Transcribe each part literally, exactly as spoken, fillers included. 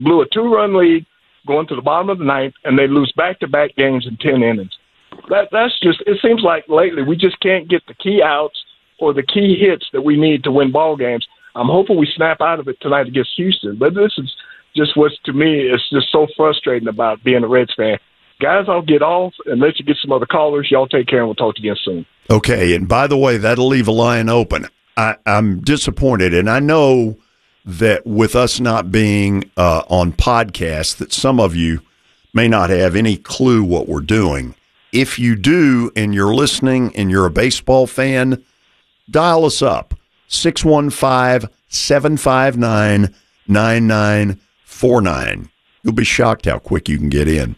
blew a two-run lead going to the bottom of the ninth, and they lose back-to-back games in ten innings. That that's just. It seems like lately we just can't get the key outs or the key hits that we need to win ball games. I'm hoping we snap out of it tonight against Houston, but this is just what's, to me, it's just so frustrating about being a Reds fan. Guys, I'll get off and let you get some other callers. Y'all take care, and we'll talk to you again soon. Okay, and by the way, that'll leave a line open. I, I'm disappointed, and I know that with us not being uh, on podcasts, that some of you may not have any clue what we're doing. If you do, and you're listening, and you're a baseball fan, dial us up, six one five, seven five nine, nine nine four nine. You'll be shocked how quick you can get in.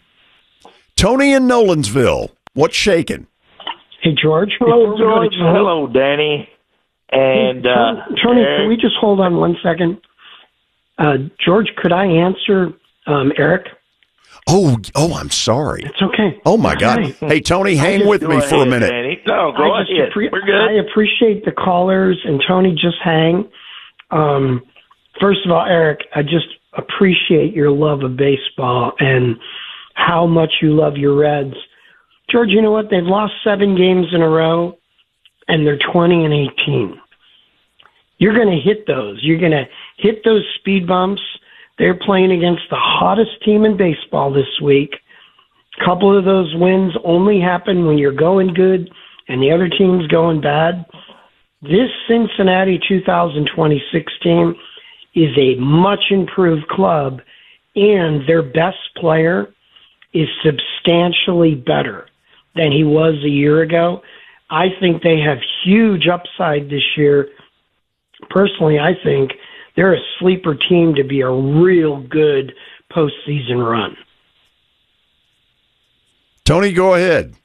Tony in Nolensville, what's shaking? Hey, George. Hello, George. Hello, Danny. And hey, uh, Tony, Eric. Can we just hold on one second? Uh, George, could I answer um, Eric? Oh, oh, I'm sorry. It's okay. Oh, my That's God. right. Hey, Tony, hang with me ahead, for a minute. Danny. No, go I just ahead. appre- We're good. I appreciate the callers, and Tony, just hang. Um, first of all, Eric, I just appreciate your love of baseball and how much you love your Reds. George, you know what? They've lost seven games in a row, and they're twenty and eighteen. You're going to hit those. You're going to hit those speed bumps. They're playing against the hottest team in baseball this week. A couple of those wins only happen when you're going good and the other team's going bad. This Cincinnati two thousand twenty-six team is a much improved club, and their best player is substantially better than he was a year ago. I think they have huge upside this year. Personally, I think they're a sleeper team to be a real good postseason run. Tony, go ahead.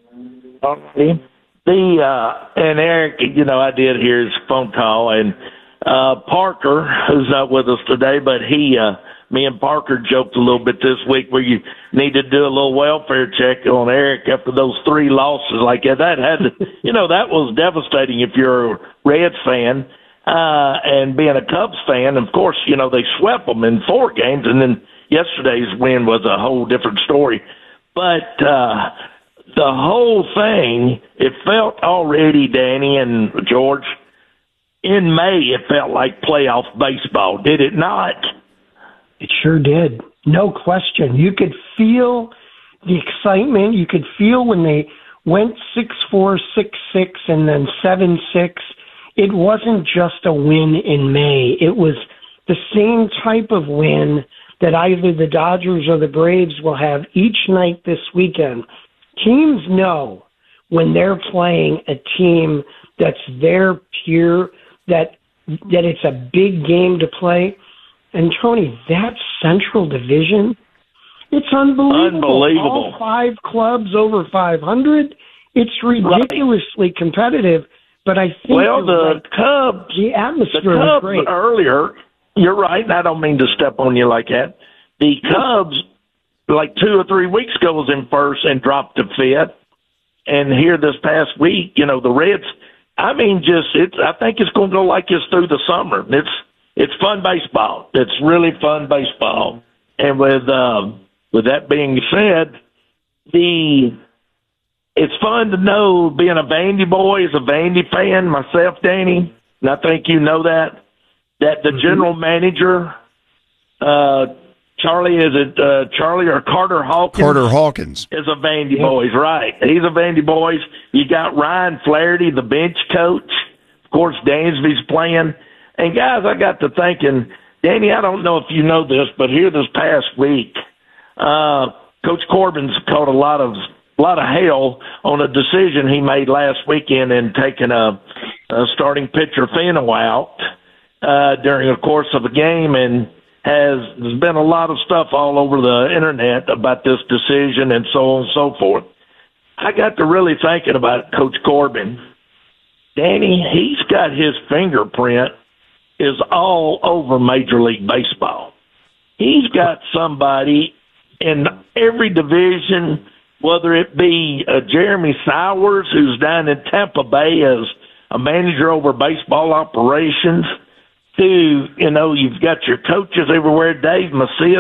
Okay. The uh, and Eric, you know, I did hear his phone call, and uh, Parker, who's not with us today, but he, uh, me and Parker joked a little bit this week where you need to do a little welfare check on Eric after those three losses like that. That had, to, you know, that was devastating if you're a Reds fan. Uh, and being a Cubs fan, of course, you know, they swept them in four games, and then yesterday's win was a whole different story. But uh, the whole thing, it felt already, Danny and George, in May it felt like playoff baseball, did it not? It sure did. No question. You could feel the excitement. You could feel when they went six four, six six, and then seven six. It wasn't just a win in May. It was the same type of win that either the Dodgers or the Braves will have each night this weekend. Teams know when they're playing a team that's their peer, that that it's a big game to play. And, Tony, that Central Division, it's unbelievable. Unbelievable. All five clubs over five hundred. It's ridiculously right. competitive. But I think well, the right. Cubs, the atmosphere the Cubs was great. earlier. You're right, and I don't mean to step on you like that. The Cubs, like two or three weeks ago, was in first and dropped to fifth. And here this past week, you know, the Reds. I mean, just it's. I think it's going to go like this through the summer. It's it's fun baseball. It's really fun baseball. And with um, with that being said, the. It's fun to know, being a Vandy boy, as a Vandy fan myself, Danny, and I think you know that, that the mm-hmm. general manager, uh, Charlie, is it uh, Charlie or Carter Hawkins? Carter Hawkins. Is a Vandy yeah. boys, right. He's a Vandy boys. You got Ryan Flaherty, the bench coach. Of course, Dansby's playing. And, guys, I got to thinking, Danny, I don't know if you know this, but here this past week, uh, Coach Corbin's caught a lot of – a lot of hell on a decision he made last weekend in taking a, a starting pitcher Fano out uh, during the course of a game, and has there's been a lot of stuff all over the internet about this decision and so on and so forth. I got to really thinking about Coach Corbin. Danny, he's got his fingerprint is all over Major League Baseball. He's got somebody in every division, whether it be uh, Jeremy Sowers, who's down in Tampa Bay as a manager over baseball operations, Two, you know, you've got your coaches everywhere. Dave Macias